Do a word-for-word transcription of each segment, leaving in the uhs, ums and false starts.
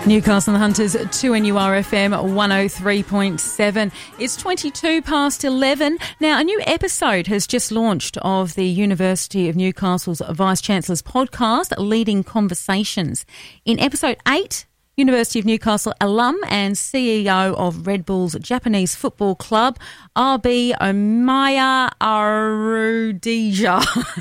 Newcastle and Hunters, two N U R F M one oh three point seven. It's twenty-two past eleven. Now, a new episode has just launched of the University of Newcastle's Vice-Chancellor's podcast, Leading Conversations. In episode eight, University of Newcastle alum and C E O of Red Bull's Japanese football club, R B Omaya Arudija.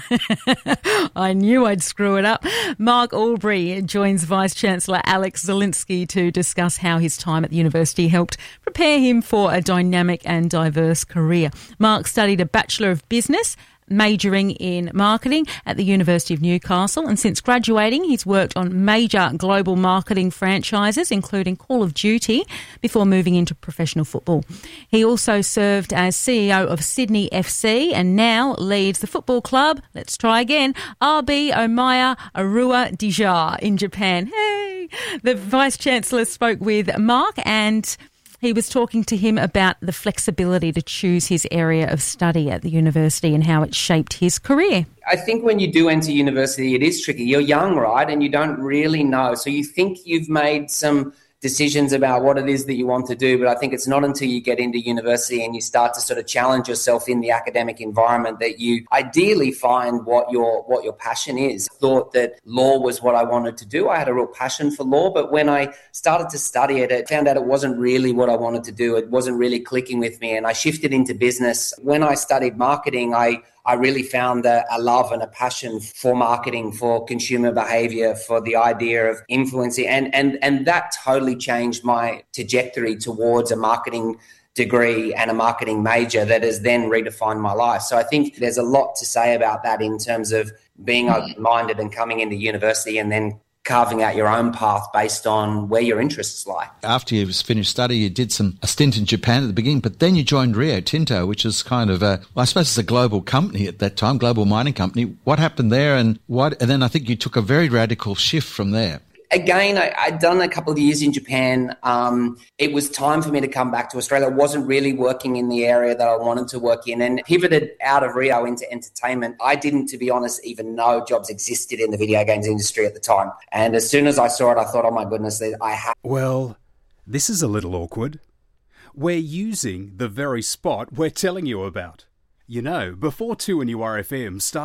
I knew I'd screw it up. Mark Albury joins Vice-Chancellor Alex Zielinski to discuss how his time at the university helped prepare him for a dynamic and diverse career. Mark studied a Bachelor of Business, majoring in marketing at the University of Newcastle, and since graduating he's worked on major global marketing franchises including Call of Duty before moving into professional football. He also served as C E O of Sydney F C and now leads the football club, let's try again, R B Omaya Arua Dija in Japan. Hey! The Vice-Chancellor spoke with Mark and he was talking to him about the flexibility to choose his area of study at the university and how it shaped his career. I think when you do enter university, it is tricky. You're young, right? And you don't really know. So you think you've made some decisions about what it is that you want to do, but I think it's not until you get into university and you start to sort of challenge yourself in the academic environment that you ideally find what your what your passion is. I thought that law was what I wanted to do. I had a real passion for law, but when I started to study it, I found out it wasn't really what I wanted to do. It wasn't really clicking with me, and I shifted into business. When I studied marketing, I I really found a, a love and a passion for marketing, for consumer behavior, for the idea of influencing. And, and, and that totally changed my trajectory towards a marketing degree and a marketing major that has then redefined my life. So I think there's a lot to say about that in terms of being open-minded and coming into university and then carving out your own path based on where your interests lie. After you finished study, you did some a stint in Japan at the beginning, but then you joined Rio Tinto, which is kind of a, well, I suppose it's a global company at that time, global mining company. What happened there, and what? And then I think you took a very radical shift from there. Again, I, I'd done a couple of years in Japan. Um, it was time for me to come back to Australia. I wasn't really working in the area that I wanted to work in and pivoted out of Rio into entertainment. I didn't, to be honest, even know jobs existed in the video games industry at the time. And as soon as I saw it, I thought, oh my goodness, I have... Well, this is a little awkward. We're using the very spot we're telling you about. You know, before two N U R F M started...